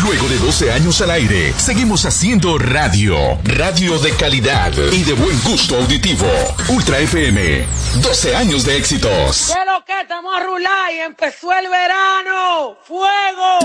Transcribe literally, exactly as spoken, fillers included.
Luego de doce años al aire, seguimos haciendo radio. Radio de calidad y de buen gusto auditivo. Ultra F M. doce años de éxitos. ¿Qué lo que estamos a rular y empezó el verano? ¡Fuego!